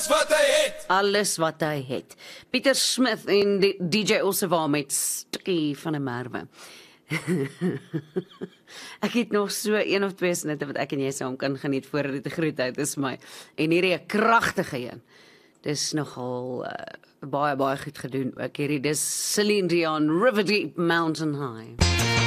Alles wat hy het. Alles wat hy het. Pieter Smith en DJ Ossewa met Stukkie van 'n Merwe. Ek het nog so 1 of 2 snitte wat ek en jy saam kan geniet voordat dit 'n groet uit is my. En hierdie 'n kragtige een. Dis nogal baie goed gedoen ook hierdie. Dis Celine Dion, River Deep, Mountain High.